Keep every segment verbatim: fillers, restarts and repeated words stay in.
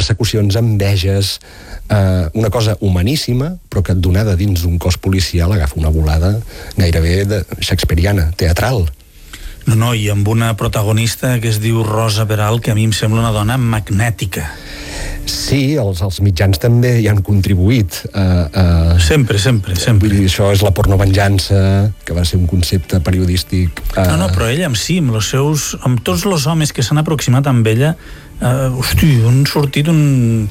persecucions, enveges, eh, una cosa humaníssima, però que donada dins d'un cos policial agafa una volada gairebé de shakespeariana, teatral. No, no, i amb una protagonista que es diu Rosa Peral, que a mi em sembla una dona magnètica. Sí, els, els mitjans també hi han contribuït. Uh, uh, sempre, sempre, sempre. Vull dir, això és la pornovenjança, que va ser un concepte periodístic. Uh... No, no, però ella amb si, amb, los seus, amb tots els homes que s'han aproximat amb ella, uh, hosti, han sortit un...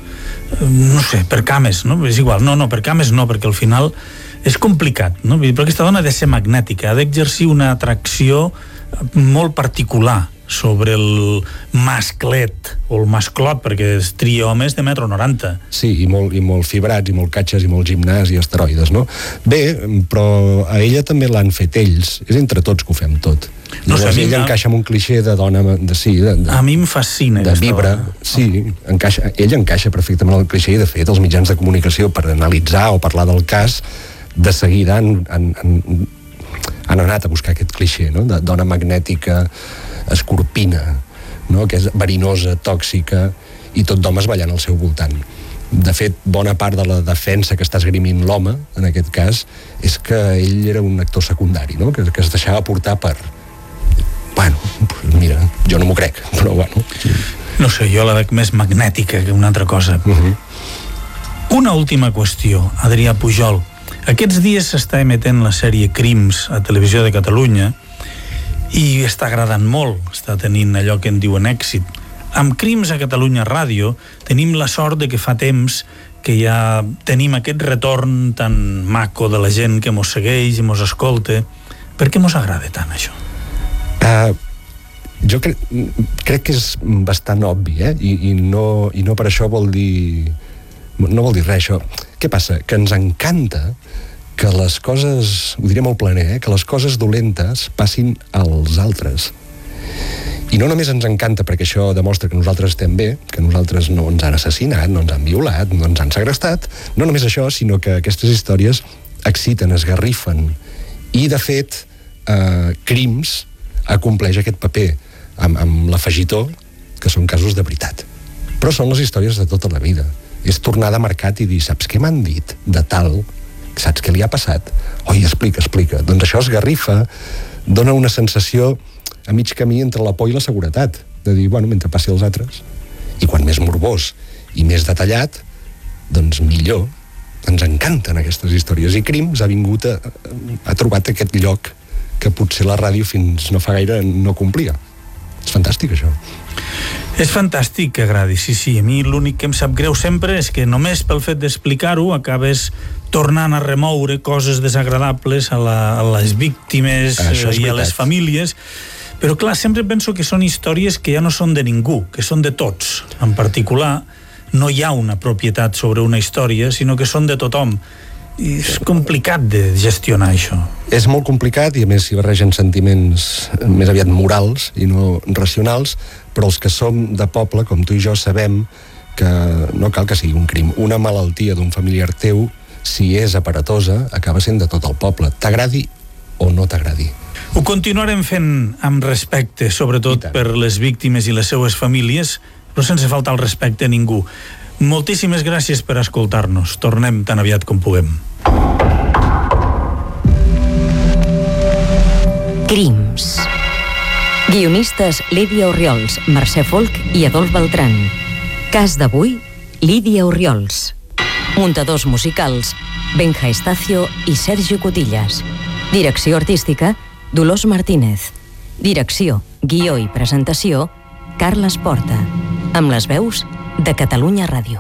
no sé, per cames, no? És igual, no, no, per cames no, perquè al final és complicat, no? Però aquesta dona ha de ser magnètica, ha d'exercir una atracció molt particular sobre el masclet o el masclot, perquè es tria homes de metro noranta. Sí, i molt, i molt fibrats, i molt catxes, i molt gimnàs i esteroides, no? Bé, però a ella també l'han fet ells. És entre tots que ho fem tot. No sé, ella a... encaixa en un clixé de dona, de, sí, de, de, a mi em fascina de vibra, sí, encaixa, ella encaixa perfectament al clixé, i de fet els mitjans de comunicació, per analitzar o parlar del cas, de seguida han, han, han, han anat a buscar aquest clixé, no? De dona magnètica, escorpina, no? Que és verinosa, tòxica, i tot d'homes ballant al seu voltant. De fet, bona part de la defensa que està esgrimint l'home, en aquest cas, és que ell era un actor secundari, no? Que, que es deixava portar per... Bueno, mira, jo no m'ho crec, però bueno... No sé, jo la veig més magnètica que una altra cosa. Uh-huh. Una última qüestió, Adrià Pujol. Aquests dies s'està emetent la sèrie Crims a Televisió de Catalunya i està agradant molt, està tenint allò que en diuen èxit. Amb Crims a Catalunya Ràdio tenim la sort de que fa temps que ja tenim aquest retorn tan maco de la gent que mos segueix i mos escolta. Per què mos agrada tant això? Uh, jo crec, crec que és bastant obvi, eh? I, i, no, i no per això vol dir... No vol dir res, això. Què passa? Que ens encanta que les coses, ho diré molt planer, eh? Que les coses dolentes passin als altres. I no només ens encanta perquè això demostra que nosaltres estem bé, que nosaltres no ens han assassinat, no ens han violat, no ens han segrestat, no només això, sinó que aquestes històries exciten, esgarrifen. I, de fet, eh, Crims acompleix aquest paper amb, amb l'afegitó que són casos de veritat. Però són les històries de tota la vida. És tornar de mercat i dir, saps què m'han dit de tal? Saps què li ha passat? Oi, explica, explica. Doncs això esgarrifa, dona una sensació a mig camí entre la por i la seguretat, de dir, bueno, mentre passi els altres. I quan més morbós i més detallat, doncs millor. Ens encanten aquestes històries. I Crims ha vingut a, ha trobat aquest lloc que potser la ràdio fins no fa gaire no complia. És fantàstic, això. És fantàstic que agradi, sí, sí. A mi l'únic que em sap greu sempre és que només pel fet d'explicar-ho acabes tornant a remoure coses desagradables a, la, a les víctimes i a les famílies. Però clar, sempre penso que són històries que ja no són de ningú, que són de tots. En particular, no hi ha una propietat sobre una història, sinó que són de tothom. I és complicat de gestionar això. És molt complicat i a més s'hi barregen sentiments més aviat morals i no racionals, però els que som de poble, com tu i jo, sabem que no cal que sigui un crim. Una malaltia d'un familiar teu, si és aparatosa, acaba sent de tot el poble. T'agradi o no t'agradi. Ho continuarem fent amb respecte, sobretot per les víctimes i les seues famílies, però sense faltar el respecte a ningú. Moltíssimes gràcies per escoltar-nos. Tornem tan aviat com puguem. Crims. Guionistes Lídia Orriols, Mercè Folk i Adolf Beltrán. Cas d'avui, Lídia Orriols. Muntadors musicals, Benja Estacio i Sergio Cotillas. Direcció artística, Dolors Martínez. Direcció, guió i presentació, Carles Porta. Amb les veus de Catalunya Ràdio.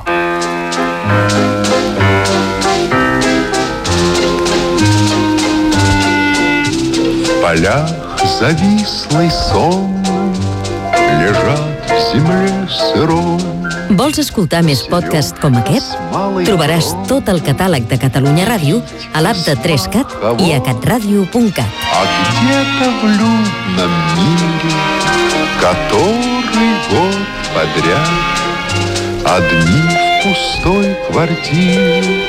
В полях завислый сон лежат в земле сырой. Vols escoltar més podcasts com aquest? Trobaràs tot el catàleg de Catalunya Ràdio a l'app de tres cat i a catradio punt cat. А где-то в людном мире, который год подряд одни в пустой квартире